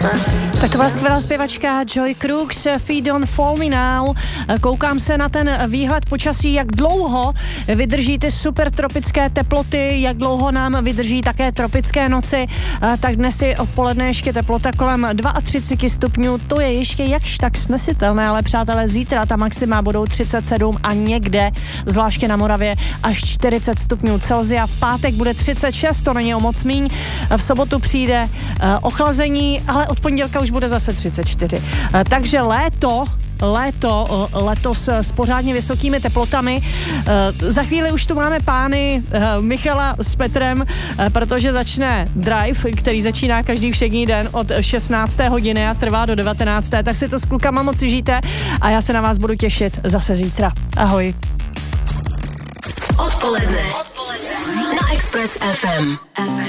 Tak to byla skvělá zpěvačka Joy Crooks, Feet Don't Fall Me Now. Koukám se na ten výhled počasí, jak dlouho vydrží ty super tropické teploty, jak dlouho nám vydrží také tropické noci. Tak dnes je odpoledne ještě teplota kolem 32 stupňů, to je ještě jakž tak snesitelné, ale přátelé, zítra ta maxima budou 37 a někde, zvláště na Moravě, až 40 stupňů Celsia. V pátek bude 36, to není o moc míň. V sobotu přijde ochlazení, ale od pondělka už bude zase 34. Takže léto letos s pořádně vysokými teplotami. Za chvíli už tu máme pány Michala s Petrem, protože začne Drive, který začíná každý všední den od 16. hodiny a trvá do 19. Tak si to s klukama moc užijte a já se na vás budu těšit zase zítra. Ahoj. Odpoledne na Express FM.